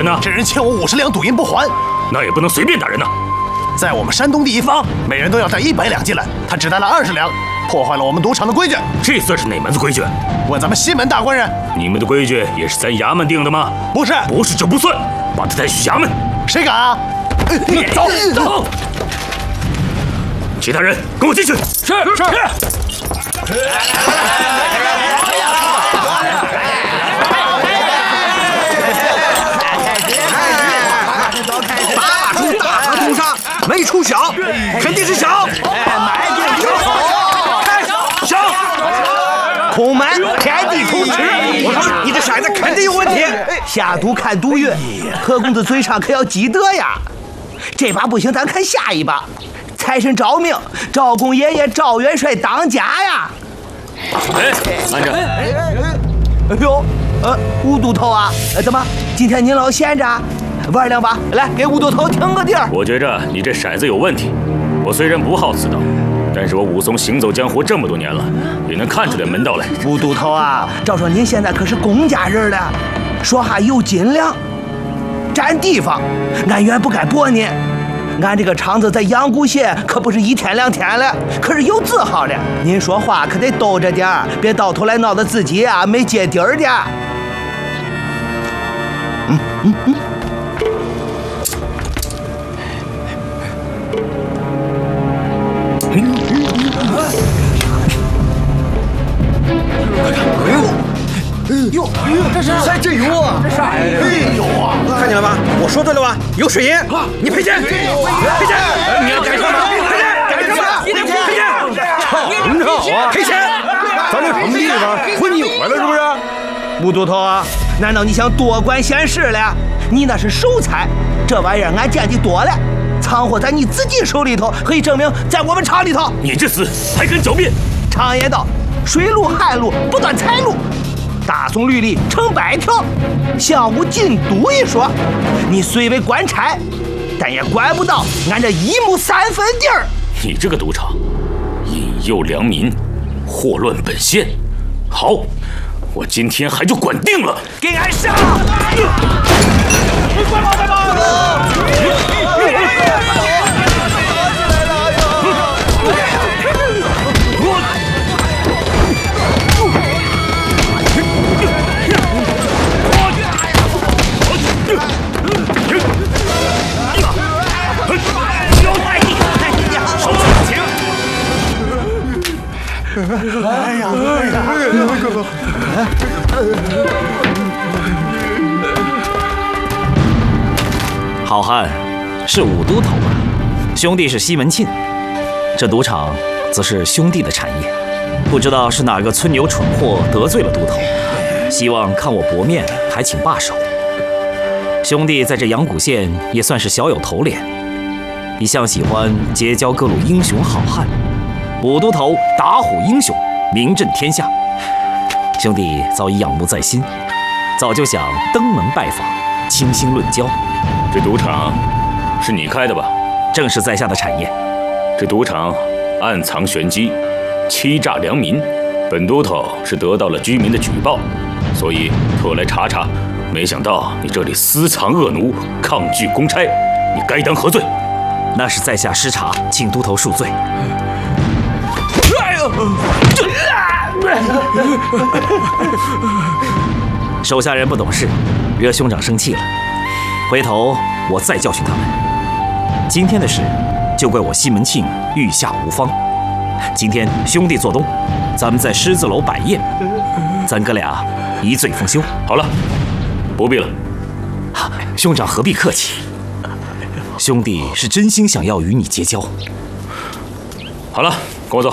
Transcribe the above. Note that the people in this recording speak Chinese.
呢？ 这人欠我50两赌银不还， 那也不能随便打人呐。 在我们山东地一方，每人都要带100两进来，他只带了20两，破坏了我们赌场的规矩。 这算是哪门子规矩？ 问咱们西门大官人， 你们的规矩也是咱衙门定的吗？ 不是， 不是就不算，把他带去衙门。 谁敢啊？走。 其他人跟我进去。是。 8把猪大河东上，没出小，肯定是小。买点小，空门天地同吃。我说你这骰子肯定有问题。 下赌看赌运，何公子嘴上可要记得呀。这把不行，咱看下一把。财神赵命，赵公爷爷赵元帅当家呀！ 哎，慢着！ 哎呦，吴都头啊，怎么今天您老闲着？玩2把，来给吴都头听个底儿。 我觉着你这骰子有问题。我虽然不好此道，但是我武松行走江湖这么多年了，也能看出点门道来。 吴都头啊，照说您现在可是公家人了，说话有斤两，占地方，俺原不该驳您。俺这个厂子在阳谷县可不是1天2天了，可是有字号的。您说话可得兜着点儿，别到头来闹得自己啊没接底儿的。 这是还真有啊！这啥呀？哎呦啊！看见了吧？我说对了吧？有水银，你赔钱！赔钱！你要干什么？赔钱！干什么？赔钱！很好啊！赔钱！ 咱这什么地方？混你回来是不是？ 吴都头啊，难道你想多管闲事了？你那是守财，这玩意儿俺见的多了，藏货在你自己手里头，可以证明在我们厂里头。 你这厮还敢狡辩？ 常言道，水路旱路不断财路。大宋律例成百条，相无禁赌一说。你虽为官差，但也管不到俺这1亩3分地儿。 你这个赌场，引诱良民，祸乱本县。好，我今天还就管定了。 给俺上！ 快跑！ 哎呀！ 好汉是武都头啊，兄弟是西门庆，这赌场则是兄弟的产业。不知道是哪个村牛蠢货得罪了都头，希望看我薄面，还请罢手。兄弟在这阳谷县也算是小有头脸，一向喜欢结交各路英雄好汉。武都头打虎英雄，名震天下，兄弟早已仰慕在心，早就想登门拜访，倾心论交。 这赌场是你开的吧？ 正是在下的产业。 这赌场暗藏玄机，欺诈良民。本都头是得到了居民的举报，所以特来查查。没想到你这里私藏恶奴，抗拒公差，你该当何罪？ 那是在下失察，请都头恕罪。手下人不懂事，惹兄长生气了。回头我再教训他们。今天的事就怪我西门庆御下无方。今天兄弟做东，咱们在狮子楼摆宴，咱哥俩一醉方休。 好了，不必了。 兄长何必客气？兄弟是真心想要与你结交。 好了，跟我走。